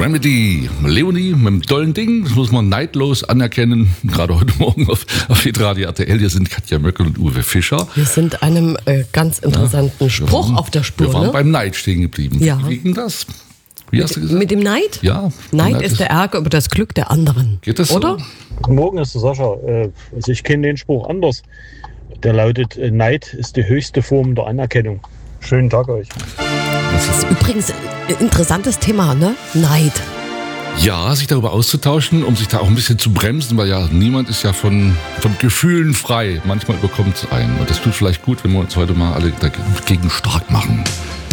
Remedy, Leonie mit dem tollen Ding, das muss man neidlos anerkennen. Gerade heute Morgen auf Hitradio RTL, hier sind Katja Möckel und Uwe Fischer. Wir sind einem ganz interessanten Spruch auf der Spur. Wir waren beim Neid stehen geblieben. Ja. Wie ging das? Wie hast du gesagt? Mit dem Neid? Ja. Neid ist der Ärger über das Glück der anderen. Geht das oder? so? Guten Morgen, ist der Sascha. Also ich kenne den Spruch anders. Der lautet, Neid ist die höchste Form der Anerkennung. Schönen Tag euch. Das ist übrigens ein interessantes Thema, ne? Neid. Ja, sich darüber auszutauschen, um sich da auch ein bisschen zu bremsen, weil ja niemand ist ja von Gefühlen frei. Manchmal überkommt es einen. Und das tut vielleicht gut, wenn wir uns heute mal alle dagegen stark machen.